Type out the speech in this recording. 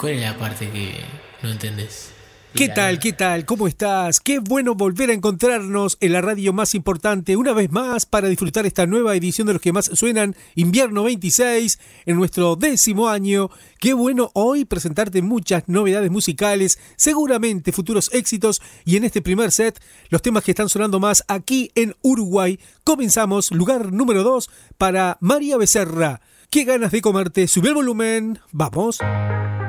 ¿Cuál es la parte que no entendés? ¿Qué tal? ¿Qué tal? ¿Cómo estás? Qué bueno volver a encontrarnos en la radio más importante una vez más para disfrutar esta nueva edición de los que más suenan, Invierno 26, en nuestro 10º año. Qué bueno hoy presentarte muchas novedades musicales, seguramente futuros éxitos, y en este primer set, los temas que están sonando más aquí en Uruguay. Comenzamos, lugar número 2 para María Becerra. Qué ganas de comerte, sube el volumen, vamos.